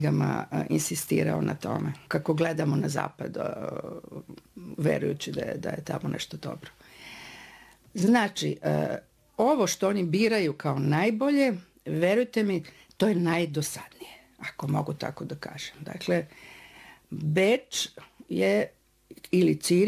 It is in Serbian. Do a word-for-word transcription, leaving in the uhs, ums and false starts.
insistirao na tome, kako gledamo na zapad, verujući da je, da je tamo nešto dobro. Znači, ovo što oni biraju kao najbolje, verujte mi, to je najdosadnije, ako mogu tako da kažem. Dakle, Beč je ili Cirih